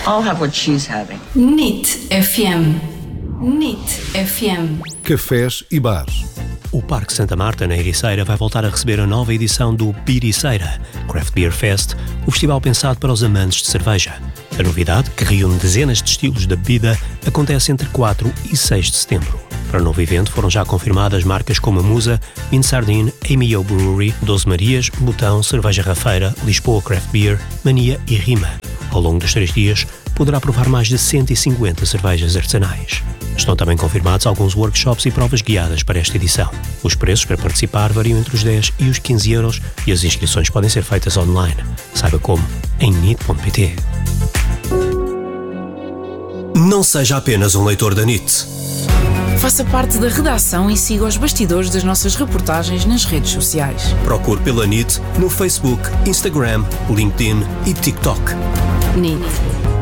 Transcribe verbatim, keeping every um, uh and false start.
I'll have what she's having. N I T F M. N I T F M. Cafés e bares. O Parque Santa Marta, na Ericeira, vai voltar a receber a nova edição do Beericeira, Craft Beer Fest, o festival pensado para os amantes de cerveja. A novidade, que reúne dezenas de estilos de bebida, acontece entre quatro e seis de setembro. Para o novo evento foram já confirmadas marcas como a Musa, Min Sardine, Amy O Brewery, Doze Marias, Botão, Cerveja Rafeira, Lisboa Craft Beer, Mania e Rima. Ao longo dos três dias, poderá provar mais de cento e cinquenta cervejas artesanais. Estão também confirmados alguns workshops e provas guiadas para esta edição. Os preços para participar variam entre os dez e os quinze euros e as inscrições podem ser feitas online. Saiba como em N I T ponto pt. Não seja apenas um leitor da N I T. Faça parte da redação e siga os bastidores das nossas reportagens nas redes sociais. Procure pela N I T no Facebook, Instagram, LinkedIn e TikTok. N I T.